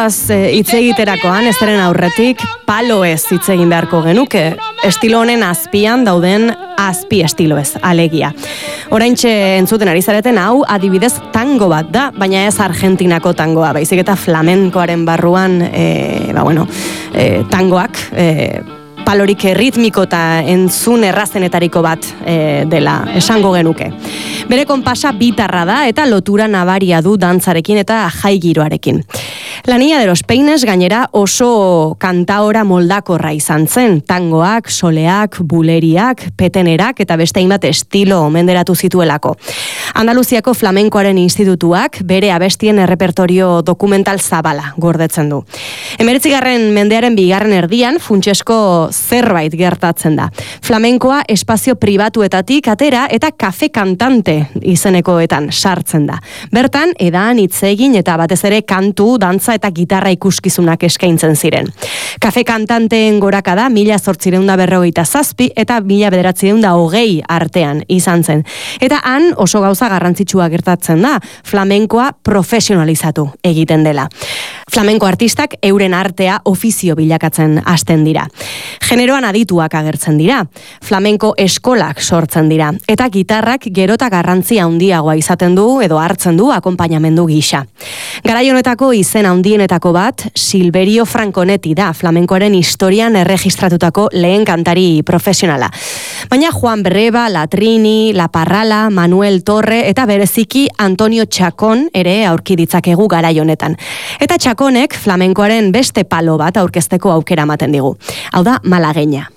flamenkoaz hitz egiterakoan, ez deren aurretik, paloez hitz egin beharko genuke. Estilo honen azpian dauden azpi estiloez, alegia. Oraintxe entzuten ari zareten hau, adibidez tango bat da, baina ez Argentinako tangoa, baizik eta flamenkoaren barruan, tangoak, palorik ritmiko eta entzun errazenetariko bat dela, esango genuke. Bere konpasa bitarra da eta lotura nabaria du dantzarekin eta jai giroarekin. La Niña de los Peines gainera oso kantaora moldakorra izan zen, tangoak, soleak, buleriak, petenerak eta beste hainbat estilo menderatu zituelako. Andaluziako flamenkoaren institutuak bere abestien errepertorio dokumental zabala gordetzen du. 19. mendearen bigarren erdian funtsesko zerbait gertatzen da. Flamenkoa espazio pribatuetatik atera eta kafe kantante izenekoetan sartzen da. Bertan, edan, hitz egin eta batez ere kantu, dantza eta gitarra ikuskizunak eskaintzen ziren. Kafe kantanteen gorakada 1857 eta 1920 artean izan zen. Eta han oso gauza garrantzitsua gertatzen da, flamenkoa profesionalizatu egiten dela. Flamenko artistak euren artea ofizio bilakatzen hasten dira. Generoan adituak agertzen dira, flamenko eskolak sortzen dira, eta gitarrak gerota garrantzia handiagoa izaten du edo hartzen du akonpainamendu gisa. Garai honetako izen handienetako bat, Silverio Franconetti da, flamenkoaren historian erregistratutako lehen kantari profesionala. Baina Juan Breva, La Trini, La Parrala, Manuel Torre eta bereziki Antonio Chacón ere aurki ditzakegu garai honetan. Eta Chaconek flamenkoaren beste palo bat aurkezteko aukera ematen digu. Hau da, malagueña.